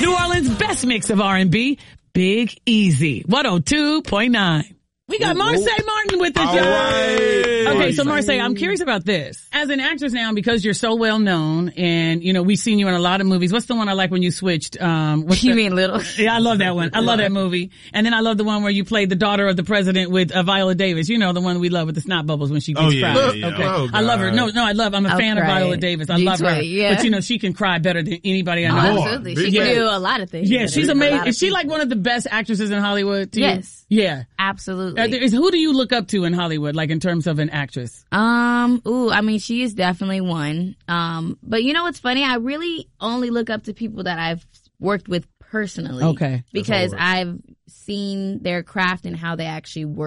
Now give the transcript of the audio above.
New Orleans' best mix of R&B, Big Easy, 102.9. We got Marsai Martin with us, y'all. Right. Okay, so Marsai, I'm curious about this. As an actress now, because you're so well known, and we've seen you in a lot of movies. What's the one I like when you switched? You mean Little? Yeah, I love that one. I love that movie. And then I love the one where you played the daughter of the president with Viola Davis. You know, the one we love with the snot bubbles when she gets proud. Yeah. Okay, Oh, I love her. No, I'm a fan of cry. Viola Davis. I love her. Yeah. But she can cry better than anybody I know. Absolutely. She can do a lot of things. Yeah, she's amazing. Is she like one of the best actresses in Hollywood to you? Yes. Yeah. Absolutely. Who do you look up to in Hollywood, like in terms of an actress? She is definitely one. But you know what's funny? I really only look up to people that I've worked with personally. Okay. Because I've seen their craft and how they actually work.